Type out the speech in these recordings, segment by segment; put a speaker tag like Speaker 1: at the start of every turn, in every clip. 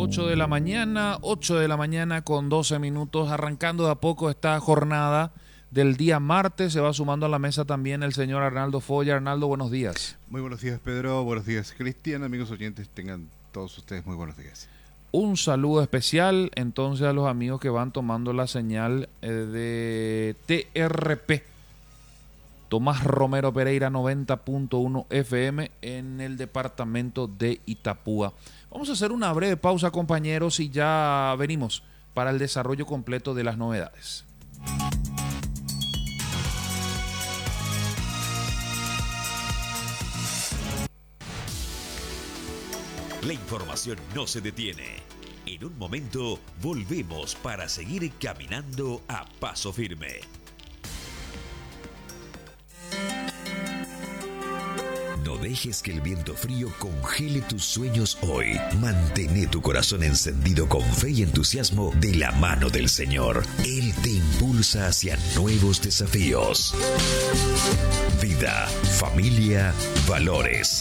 Speaker 1: 8 de la mañana, 8 de la mañana con 12 minutos, arrancando de a poco esta jornada del día martes. Se va sumando a la mesa también el señor Arnaldo Foya. Arnaldo, buenos días.
Speaker 2: Muy buenos días, Pedro. Buenos días, Cristian. Amigos oyentes, tengan todos ustedes muy buenos días.
Speaker 1: Un saludo especial entonces a los amigos que van tomando la señal de TRP. Tomás Romero Pereira 90.1 FM en el departamento de Itapúa. Vamos a hacer una breve pausa, compañeros, y ya venimos para el desarrollo completo de las novedades.
Speaker 3: La información no se detiene. En un momento volvemos para seguir caminando a paso firme. No dejes que el viento frío congele tus sueños hoy. Mantén tu corazón encendido con fe y entusiasmo de la mano del Señor. Él te impulsa hacia nuevos desafíos. Vida, familia, valores.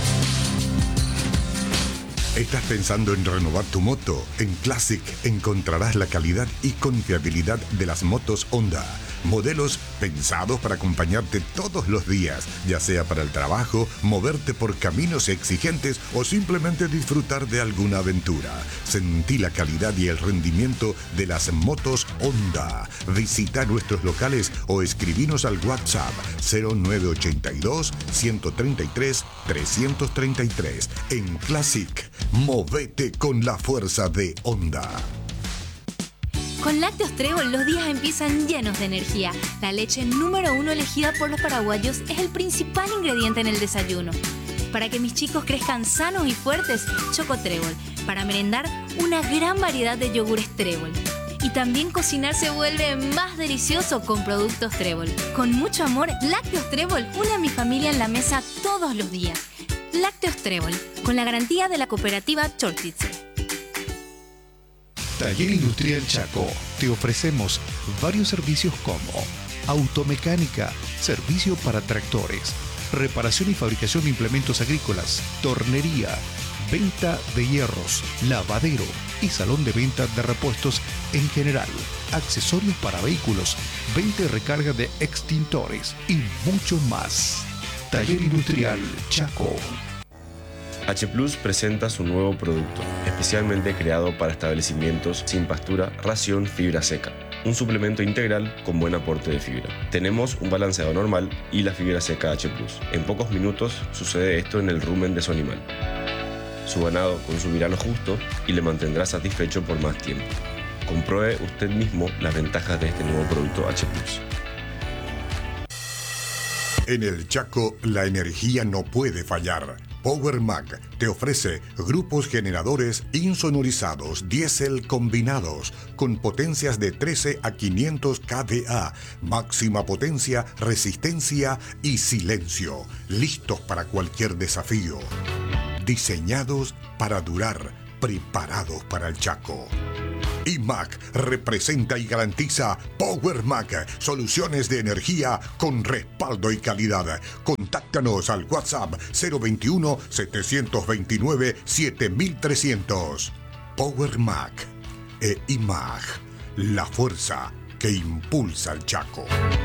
Speaker 4: ¿Estás pensando en renovar tu moto? En Classic encontrarás la calidad y confiabilidad de las motos Honda. Modelos pensados para acompañarte todos los días, ya sea para el trabajo, moverte por caminos exigentes o simplemente disfrutar de alguna aventura. Sentí la calidad y el rendimiento de las motos Honda. Visita nuestros locales o escribinos al WhatsApp 0982 133 333. En Classic, movete con la fuerza de Honda.
Speaker 5: Con Lácteos Trébol los días empiezan llenos de energía. La leche número 1 elegida por los paraguayos es el principal ingrediente en el desayuno. Para que mis chicos crezcan sanos y fuertes, Choco Trébol. Para merendar, una gran variedad de yogures Trébol. Y también cocinar se vuelve más delicioso con productos Trébol. Con mucho amor, Lácteos Trébol une a mi familia en la mesa todos los días. Lácteos Trébol, con la garantía de la cooperativa Chortitze.
Speaker 6: Taller Industrial Chaco. Te ofrecemos varios servicios como automecánica, servicio para tractores, reparación y fabricación de implementos agrícolas, tornería, venta de hierros, lavadero y salón de venta de repuestos en general, accesorios para vehículos, venta y recarga de extintores y mucho más. Taller Industrial Chaco.
Speaker 7: H+ presenta su nuevo producto, especialmente creado para establecimientos sin pastura, ración fibra seca. Un suplemento integral con buen aporte de fibra. Tenemos un balanceado normal y la fibra seca H+. En pocos minutos sucede esto en el rumen de su animal. Su ganado consumirá lo justo y le mantendrá satisfecho por más tiempo. Compruebe usted mismo las ventajas de este nuevo producto H+.
Speaker 4: En el Chaco, la energía no puede fallar. Power Mac te ofrece grupos generadores insonorizados diésel combinados con potencias de 13 a 500 kVA, máxima potencia, resistencia y silencio, listos para cualquier desafío. Diseñados para durar, preparados para el Chaco. IMAC representa y garantiza Power Mac, soluciones de energía con respaldo y calidad. Contáctanos al WhatsApp 021 729 7300. Power Mac e IMAC, la fuerza que impulsa al Chaco.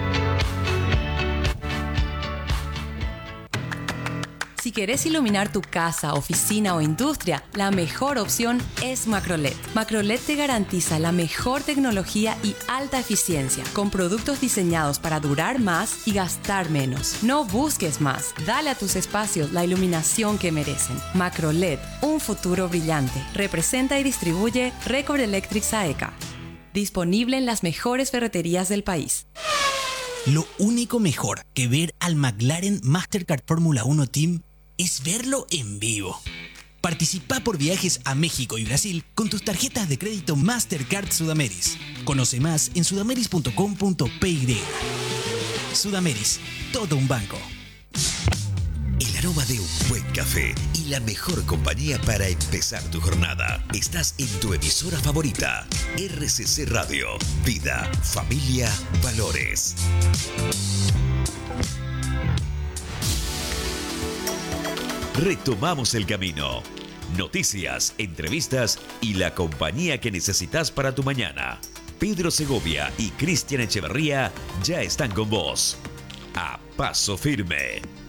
Speaker 8: Si querés iluminar tu casa, oficina o industria, la mejor opción es Macroled. Macroled te garantiza la mejor tecnología y alta eficiencia, con productos diseñados para durar más y gastar menos. No busques más, dale a tus espacios la iluminación que merecen. Macroled, un futuro brillante. Representa y distribuye Record Electric Saeca. Disponible en las mejores ferreterías del país.
Speaker 9: Lo único mejor que ver al McLaren Mastercard Fórmula 1 Team es verlo en vivo. Participa por viajes a México y Brasil con tus tarjetas de crédito Mastercard Sudameris. Conoce más en sudameris.com.py. Sudameris, todo un banco.
Speaker 3: El aroma de un buen café y la mejor compañía para empezar tu jornada. Estás en tu emisora favorita, RCC Radio. Vida, familia, valores. Retomamos el camino. Noticias, entrevistas y la compañía que necesitas para tu mañana. Pedro Segovia y Cristian Echeverría ya están con vos. A paso firme.